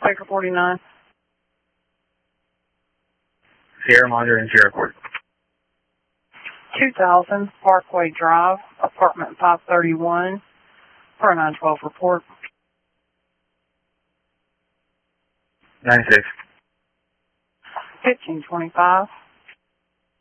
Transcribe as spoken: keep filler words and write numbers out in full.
Baker forty-nine. Sierra Monitor and Sierra Court. two thousand Parkway Drive, apartment five thirty-one, for a nine twelve report. ninety-six. fifteen twenty-five.